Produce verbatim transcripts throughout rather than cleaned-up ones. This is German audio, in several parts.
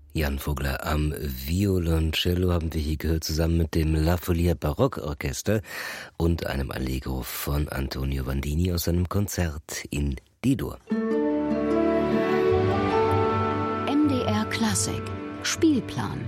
Jan Vogler am Violoncello haben wir hier gehört, zusammen mit dem La Folia Barockorchester und einem Allegro von Antonio Vandini aus seinem Konzert in D-Dur. M D R Klassik Spielplan.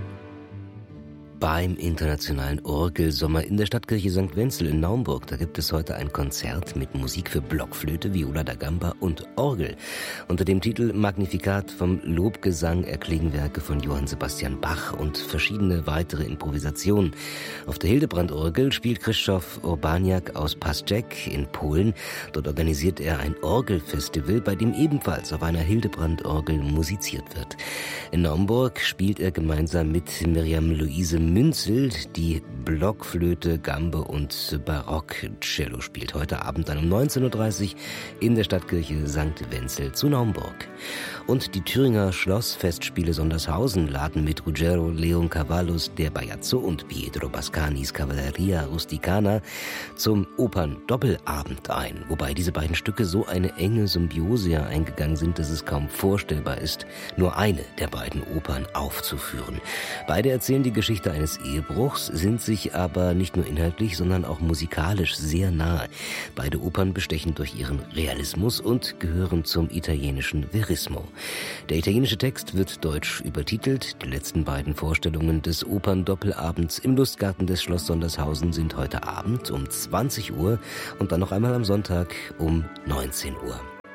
Beim Internationalen Orgelsommer in der Stadtkirche Sankt Wenzel in Naumburg. Da gibt es heute ein Konzert mit Musik für Blockflöte, Viola da Gamba und Orgel. Unter dem Titel Magnificat vom Lobgesang erklingen Werke von Johann Sebastian Bach und verschiedene weitere Improvisationen. Auf der Hildebrandorgel spielt Krzysztof Urbaniak aus Paschek in Polen. Dort organisiert er ein Orgelfestival, bei dem ebenfalls auf einer Hildebrandorgel musiziert wird. In Naumburg spielt er gemeinsam mit Miriam Luise Münzel, die Blockflöte, Gambe und Barockcello spielt heute Abend dann um neunzehn Uhr dreißig in der Stadtkirche Sankt Wenzel zu Naumburg. Und die Thüringer Schlossfestspiele Sondershausen laden mit Ruggero Leoncavallos der Bajazzo und Pietro Bascanis Cavalleria Rusticana zum Opern-Doppelabend ein, wobei diese beiden Stücke so eine enge Symbiose eingegangen sind, dass es kaum vorstellbar ist, nur eine der beiden Opern aufzuführen. Beide erzählen die Geschichte eines Ehebruchs, sind sich aber nicht nur inhaltlich, sondern auch musikalisch sehr nahe. Beide Opern bestechen durch ihren Realismus und gehören zum italienischen Verismo. Der italienische Text wird deutsch übertitelt. Die letzten beiden Vorstellungen des Opern-Doppelabends im Lustgarten des Schloss Sondershausen sind heute Abend um zwanzig Uhr und dann noch einmal am Sonntag um neunzehn Uhr.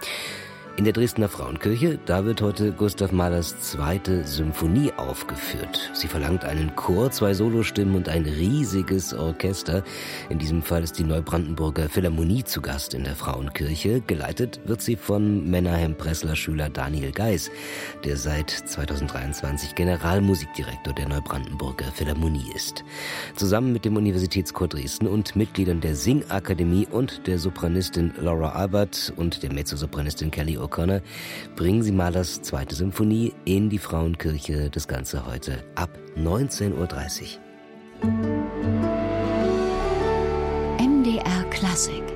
In der Dresdner Frauenkirche, da wird heute Gustav Mahlers zweite Symphonie aufgeführt. Sie verlangt einen Chor, zwei Solostimmen und ein riesiges Orchester. In diesem Fall ist die Neubrandenburger Philharmonie zu Gast in der Frauenkirche. Geleitet wird sie von Mennahem-Pressler-Schüler Daniel Geis, der seit zweitausenddreiundzwanzig Generalmusikdirektor der Neubrandenburger Philharmonie ist. Zusammen mit dem Universitätschor Dresden und Mitgliedern der Singakademie und der Sopranistin Laura Albert und der Mezzosopranistin Kelly O'Connor bringen sie Mahlers zweite Symphonie in die Frauenkirche. Das Ganze heute ab neunzehn Uhr dreißig. M D R Klassik